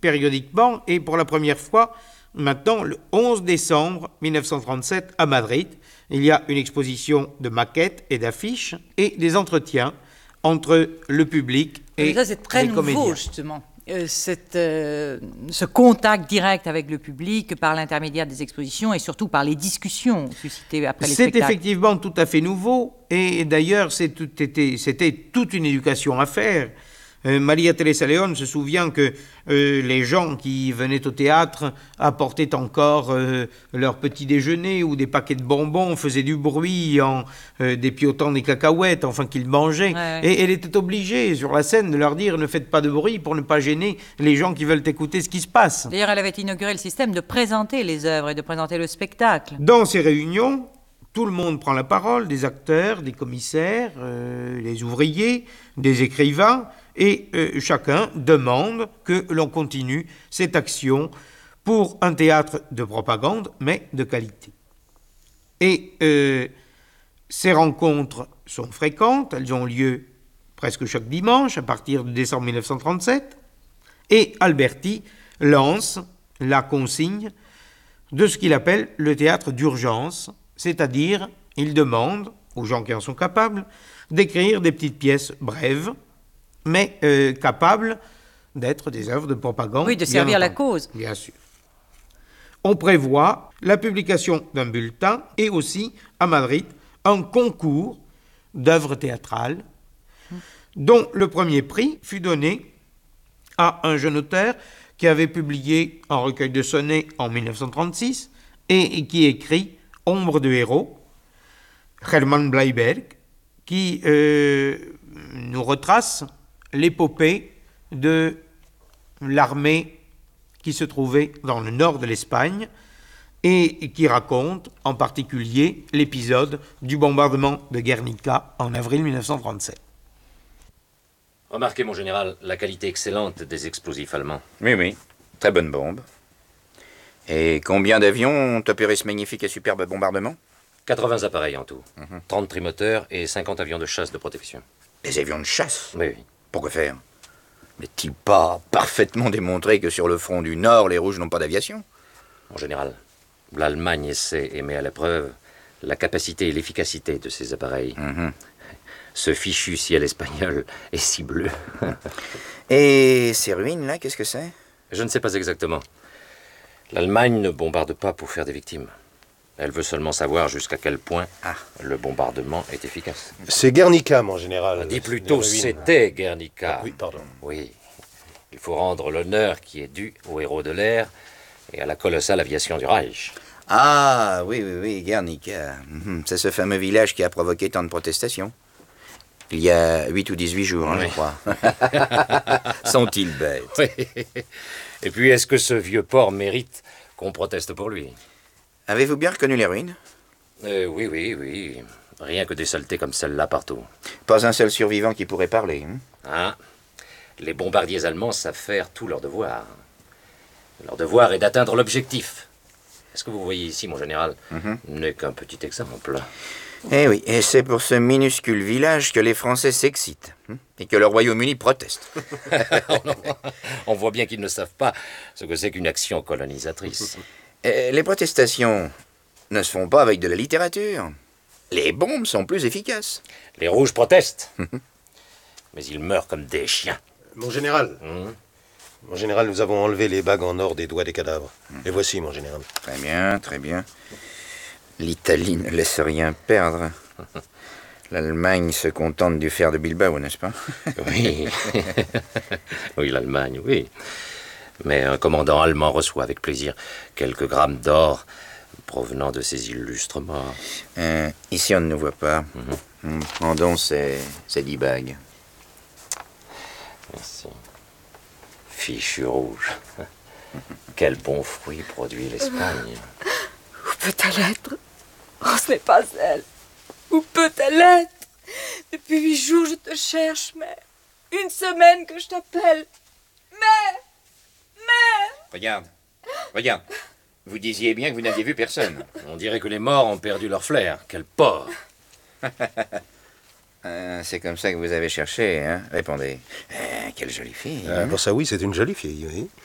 périodiquement et pour la première fois, maintenant, le 11 décembre 1937 à Madrid, il y a une exposition de maquettes et d'affiches et des entretiens entre le public et ça, c'est très les comédiens. nouveau, justement. Ce contact direct avec le public par l'intermédiaire des expositions et surtout par les discussions suscitées après les spectacles. C'est effectivement tout à fait nouveau et d'ailleurs c'était toute une éducation à faire. Maria Teresa León se souvient que les gens qui venaient au théâtre apportaient encore leur petit déjeuner ou des paquets de bonbons, faisaient du bruit en dépiotant des cacahuètes, enfin qu'ils mangeaient. Ouais. Et elle était obligée sur la scène de leur dire ne faites pas de bruit pour ne pas gêner les gens qui veulent écouter ce qui se passe. D'ailleurs, elle avait inauguré le système de présenter les œuvres et de présenter le spectacle. Dans ces réunions, tout le monde prend la parole, des acteurs, des commissaires, les ouvriers, des écrivains, et chacun demande que l'on continue cette action pour un théâtre de propagande, mais de qualité. Et ces rencontres sont fréquentes, elles ont lieu presque chaque dimanche à partir de décembre 1937, et Alberti lance la consigne de ce qu'il appelle le théâtre d'urgence, c'est-à-dire il demande aux gens qui en sont capables d'écrire des petites pièces brèves, mais capables d'être des œuvres de propagande. Oui, de servir la cause. Bien sûr. On prévoit la publication d'un bulletin et aussi, à Madrid, un concours d'œuvres théâtrales dont le premier prix fut donné à un jeune auteur qui avait publié un recueil de sonnets en 1936 et qui écrit « Ombre de héros », Hermann Bleiberg, qui nous retrace l'épopée de l'armée qui se trouvait dans le nord de l'Espagne et qui raconte en particulier l'épisode du bombardement de Guernica en avril 1937. Remarquez, mon général, la qualité excellente des explosifs allemands. Oui, oui. Très bonne bombe. Et combien d'avions ont opéré ce magnifique et superbe bombardement? 80 appareils en tout. 30 trimoteurs et 50 avions de chasse de protection. Des avions de chasse? Oui, oui. Pourquoi faire? N'est-il pas parfaitement démontré que sur le front du Nord, les Rouges n'ont pas d'aviation? Mon général, l'Allemagne essaie et met à l'épreuve la capacité et l'efficacité de ces appareils. Ce fichu ciel espagnol est si bleu. Et ces ruines-là, qu'est-ce que c'est? Je ne sais pas exactement. L'Allemagne ne bombarde pas pour faire des victimes. Elle veut seulement savoir jusqu'à quel point le bombardement est efficace. C'est Guernica, mon général. Dis plutôt, c'était Guernica. Oui, pardon. Oui. Il faut rendre l'honneur qui est dû aux héros de l'air et à la colossale aviation du Reich. Ah, oui, oui, oui, Guernica. C'est ce fameux village qui a provoqué tant de protestations. Il y a 8 ou 18 jours, Oui. je crois. Sont-ils bêtes? Oui. Et puis, est-ce que ce vieux port mérite qu'on proteste pour lui? Avez-vous bien reconnu les ruines? Oui, oui, oui. Rien que des saletés comme celle-là partout. Pas un seul survivant qui pourrait parler. Ah, les bombardiers allemands savent faire tout leur devoir. Leur devoir est d'atteindre l'objectif. Ce que vous voyez ici, mon général, n'est qu'un petit exemple. Eh oui, et c'est pour ce minuscule village que les Français s'excitent. Et que le Royaume-Uni proteste. On voit bien qu'ils ne savent pas ce que c'est qu'une action colonisatrice. Les protestations ne se font pas avec de la littérature. Les bombes sont plus efficaces. Les rouges protestent. Mais ils meurent comme des chiens. Mon général. Mon général, nous avons enlevé les bagues en or des doigts des cadavres. Les voici, mon général. Très bien, très bien. L'Italie ne laisse rien perdre. L'Allemagne se contente du fer de Bilbao, n'est-ce pas? Oui. Oui, l'Allemagne, oui. Mais un commandant allemand reçoit avec plaisir quelques grammes d'or provenant de ces illustres morts. Ici, on ne nous voit pas. Prendons ces 10 bagues. Merci. Fichu rouge. Quel bon fruit produit l'Espagne. Où peut-elle être? Oh, ce n'est pas elle. Où peut-elle être? Depuis 8 jours, je te cherche, mais... Une semaine que je t'appelle. Mais... Regarde. Vous disiez bien que vous n'aviez vu personne. On dirait que les morts ont perdu leur flair. Quel porc! C'est comme ça que vous avez cherché, hein? Répondez. Quelle jolie fille. Pour ça, oui, c'est une jolie fille, oui.